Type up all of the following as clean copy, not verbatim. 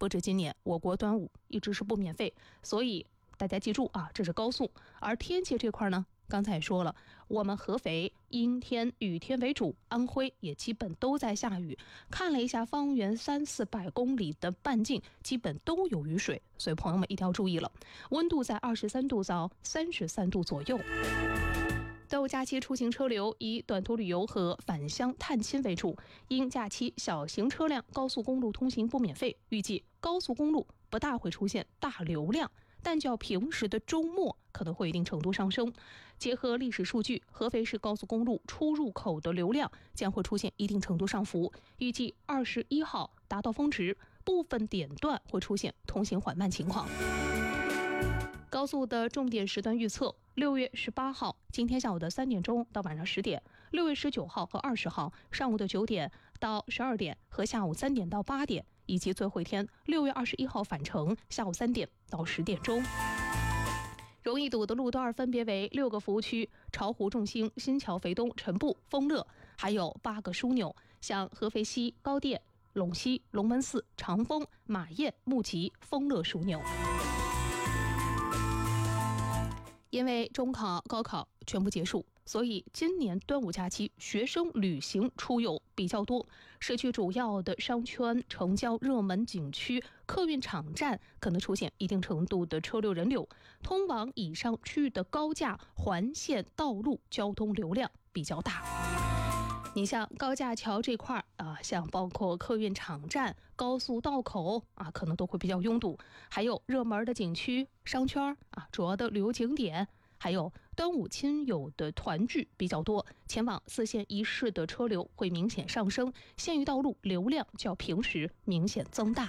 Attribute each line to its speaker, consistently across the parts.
Speaker 1: 不止今年，我国端午一直是不免费，所以大家记住啊，这是高速。而天气这块呢，刚才也说了，我们合肥阴天雨天为主，安徽也基本都在下雨。看了一下方圆300-400公里的半径，基本都有雨水，所以朋友们一定要注意了。温度在23度到33度左右。端午假期出行车流以短途旅游和返乡探亲为主，因假期小型车辆高速公路通行不免费，预计高速公路不大会出现大流量，但较平时的周末可能会一定程度上升。结合历史数据，合肥市高速公路出入口的流量将会出现一定程度上浮，预计21号达到峰值，部分点段会出现通行缓慢情况。高速的重点时段预测：6月18号今天下午的3点钟到晚上10点，6月19号和20号上午的9点到12点和下午3点到8点，以及最后一天6月21号返程下午3点到10点钟。容易堵的路段分别为6个服务区：巢湖、众兴、新桥、肥东、陈埠、丰乐，还有8个枢纽，像合肥西、高店、陇西、龙门寺、长丰、马雁、木集、丰乐枢纽。因为中考、高考全部结束，所以今年端午假期学生旅行出游比较多。市区主要的商圈、城郊热门景区、客运场站可能出现一定程度的车流人流，通往以上区域的高架环线道路交通流量比较大。你像高架桥这块像包括客运场站、高速道口可能都会比较拥堵。还有热门的景区、商圈主要的旅游景点，还有端午亲友的团聚比较多，前往4县1市的车流会明显上升，县域道路流量较平时明显增大。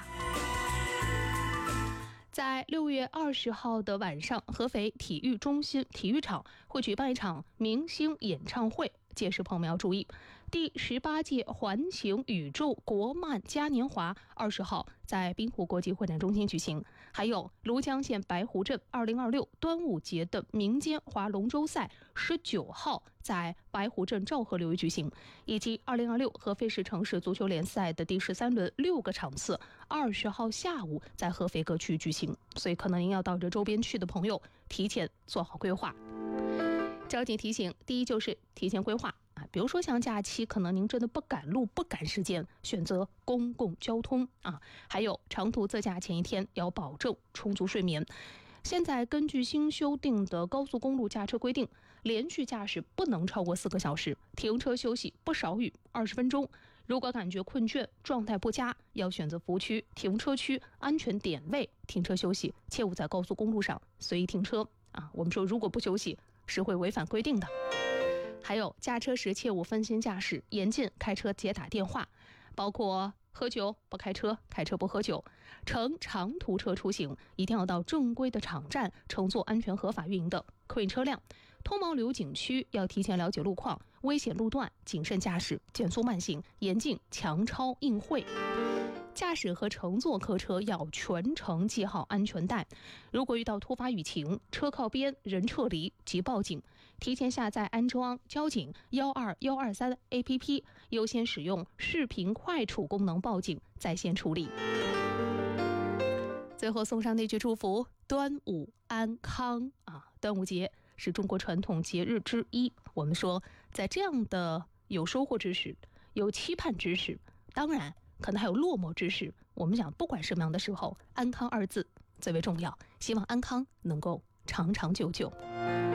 Speaker 1: 在6月20号的晚上，合肥体育中心体育场会举办一场明星演唱会，届时朋友们要注意。第18届环形宇宙国漫嘉年华20号在滨湖国际会展中心举行，还有庐江县白湖镇2026端午节的民间划龙舟赛19号在白湖镇赵河流域举行，以及2026合肥市城市足球联赛的第13轮6个场次20号下午在合肥各区举行。所以可能您要到这周边去的朋友提前做好规划。着急提醒，第一就是提前规划比如说像假期可能您真的不赶路不赶时间，选择公共交通还有长途自驾前一天要保证充足睡眠。现在根据新修订的高速公路驾车规定，连续驾驶不能超过4个小时，停车休息不少于20分钟。如果感觉困倦、状态不佳，要选择服务区、停车区、安全点位停车休息，切勿在高速公路上随意停车我们说如果不休息是会违反规定的。还有驾车时切勿分心驾驶，严禁开车接打电话，包括喝酒不开车，开车不喝酒。乘长途车出行一定要到正规的场站乘坐安全合法运营的客运车辆。通往旅游景区要提前了解路况，危险路段谨慎驾驶，减速慢行，严禁强超硬会。驾驶和乘坐客车要全程系好安全带，如果遇到突发雨情，车靠边人撤离即报警，提前下载安装交警12123 APP， 优先使用视频快处功能报警，在线处理。最后送上那句祝福：端午安康端午节是中国传统节日之一，我们说在这样的有收获之时，有期盼之时，当然可能还有落寞之时，我们讲不管什么样的时候，安康2字最为重要，希望安康能够长长久久。